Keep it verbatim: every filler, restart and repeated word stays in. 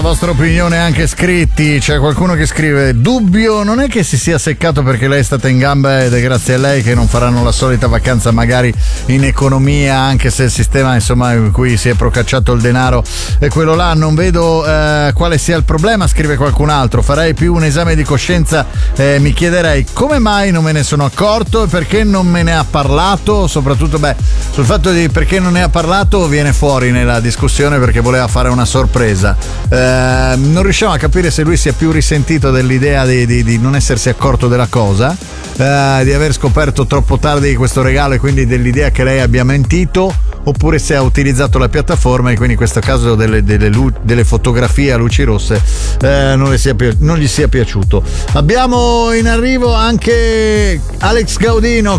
La vostra opinione anche scritti. C'è qualcuno che scrive: dubbio non è che si sia seccato perché lei è stata in gamba ed è grazie a lei che non faranno la solita vacanza magari in economia, anche se il sistema insomma in cui si è procacciato il denaro è quello là. Non vedo eh, quale sia il problema, scrive qualcun altro. Farei più un esame di coscienza, eh, mi chiederei come mai non me ne sono accorto e perché non me ne ha parlato. Soprattutto beh sul fatto di perché non ne ha parlato viene fuori nella discussione perché voleva fare una sorpresa. eh, non riusciamo a capire se lui sia più risentito dell'idea di, di, di non essersi accorto della cosa, eh, di aver scoperto troppo tardi questo regalo e quindi dell'idea che lei abbia mentito, oppure se ha utilizzato la piattaforma e quindi in questo caso delle, delle, lu- delle fotografie a luci rosse eh, non, le sia pi- non gli sia piaciuto. Abbiamo in arrivo anche Alex Gaudino